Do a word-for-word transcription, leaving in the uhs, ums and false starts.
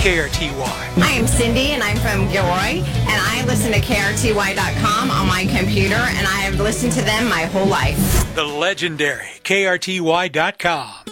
K R T Y. I am Cindy, and I'm from Gilroy, and I listen to K R T Y dot com on my computer, and I have listened to them my whole life. The legendary K R T Y dot com.